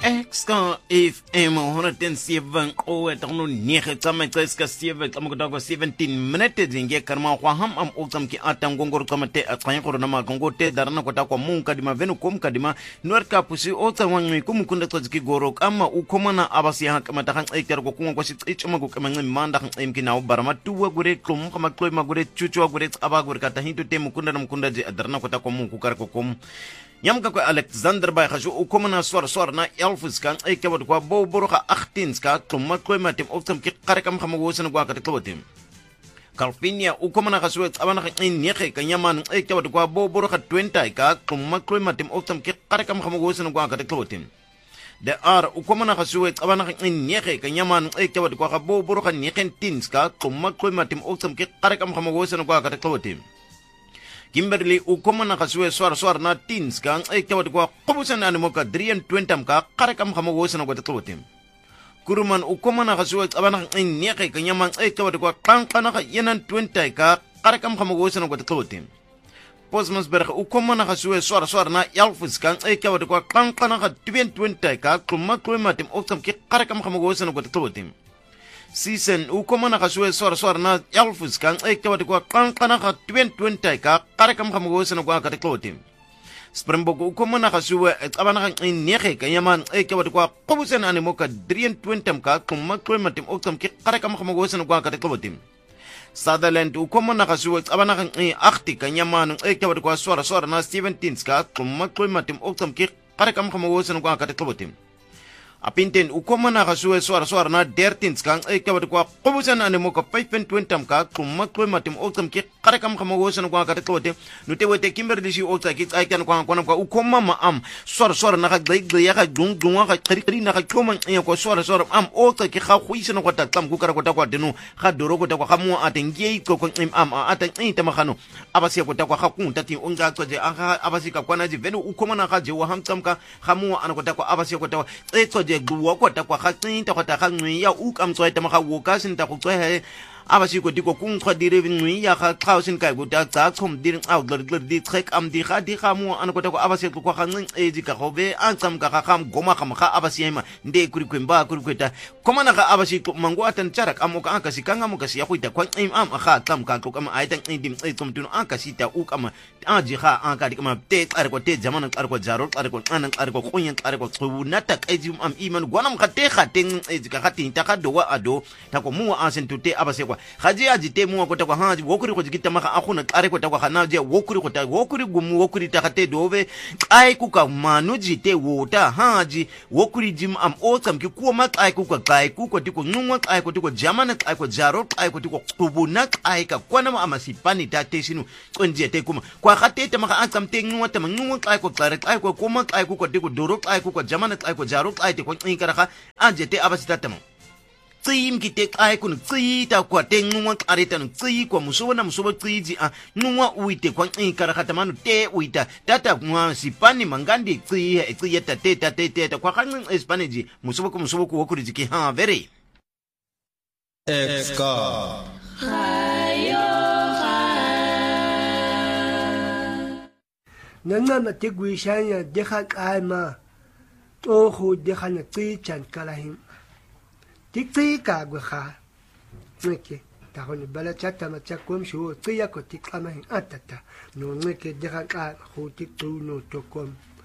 Exka FM 107 kowe tano nege tsama tseska 7 tsama kutako 17 minutes nge karma kwa ham am ultam ki atang gongor kama te atsanyi korona ma gongo te darana kota kwa munka dima venu kum kadima nuarka pusi ota wangi kumukunda tsaki gorok ama ukomana abasi ha kama takan ekter ko kunga kwasi ichuma ko kama manda kan emki na barama tuwa gure klum kama kloy ma gure chuchwa gure aba gure kata hintu te mukunda na mukunda je darana kota kwa munku kar ko kum Yamka kwa Alexander by Hajo Ukomana Swar na Elfus kan Ekawat kwa Boboroka 18 ka Kluma Kloima Tim Oktam Karakam Hamawos and Waka Klotim. Kalfinia Ukomana Haswet Avana in Yeke Kanyaman Ekawat kwa Boboroka 20 ka Kluma Kloima Tim Oktam Karakam Hamawos and Waka Klotim. There are Ukomana Haswet Avana in Yeke Kanyaman Ekawat kwa Boboroka Yeken Tinska Kluma Kloima Tim Oktam Karakam Hamawos and Waka Klotim. Kimberly ukomana kasue swar na teens kan ekawat kwa kubusan animoka 320 ka karakam kamawosan kwa tatlotim kuruman ukomana kasue abana in nyeke kanyaman ekawat kwa kankana ka yenan 20 ka karakam kamawosan kwa tatlotim Posmasberg ukomana kasue swar na yalfus kan ekawat kwa kankana ka 20 ka kluma tim oktam ki karakam kamawosan kwa tatlotim Season ukomana kasue swar na Elfus kan ekawat kwa kankana ka 2020 ka karakam kamagosan kwa katiklotim. Springbok ukomana kasue abana kan nyeke kanyaman ekawat kwa kubusan animoka 320 ka kumatim oktam ki karakam kamagosan kwa katiklotim. Sutherland ukomana kasue abana kan akti kanyaman ekawat kwa swar na 17 ka kumatim oktam ki karakam kamagosan kwa katiklotim. Apinten ukomana kasue swar na 13 kan ekawat kwa kubusan animoka 520 ka kumatim oktam ki karakam kamagosan kwa katiklotim nutewete Kimberly shi okta ki aikan kwa ukomama am swar na ka gaya ka dung ka kri na ka choman kwa swar am okta ki ka khuisana kwa tatam ku kara kwa denu ka doro kwa hamu atengei ko am atan tamakano abasi kwa kwa kunta ti onga kwa je abasi ka kwana je venu ukomana ka je wa hamtam ka hamu anakota kwa abasi kwa je gluwa kwa kwa khatinta kwa ta ngwi ya ukam tswa tamaka wokasin ta ku tswa abasi ko diko kung khwa dire ngwi ya kha khausin kai go ta tsa khom dir out ler di trek am di khamu an ko ta ko abasi ko kha ngin eji ka khobe an tsam ka kham goma kham kha abasi ma nde kuri kwemba kuri kweta komana ka abasi ko mango atan charak am ko an kasi kanga mo kasi ya kuita kwa am kha tam ka ko am aitan indim tum tun an kasi ta ukama aji kha an ka dikama te ar ko te zaman ar ko jarol ar ko an ar ko kunyan ar ko tsunata eji am iman gwanam khate khaten eji ka khatin ta ka do wa ado ta ko mu an sen tute abasi ko haji aji te mu ko ta ko haji wokuri ko jikita maka akuna are ko ta ko hana je wokuri ko ta wokuri gumu wokuri ta kate dove ai ku ka manuji te wota haji wokuri jim am otam ki ko mak ai ku ka kai ku ko tiko nunwa ai ko tiko jamana ai ko jaro ai ko tiko kubuna ai ka kwana ma amasipani ta te sinu konje te kuma kwa kate te maka atam te nunwa ta nunwa ai ko klare ai ko kuma ai ku ko tiko doro ai ku ko jamana ai ko jaro ai te ko inkara anje te abasita tamo Tsim ki tek ai kun tsi ta kwa te ngwa areta no tsi kwa muso na muso tsi ji a ngwa uite kwa inkara kata manu te uita tata ngwa sipani mangandi tsi ta te kwa kan Spanish muso ko wokuri ji ki ha very Exka Nana na te guishanya deha kaima to ho deha na tsi chan kalahim Tikti ka gwa Neke tahoni bala chata ma chakom shu tiya ko tikama hin atata no neke dera ka ho tiktu no tokom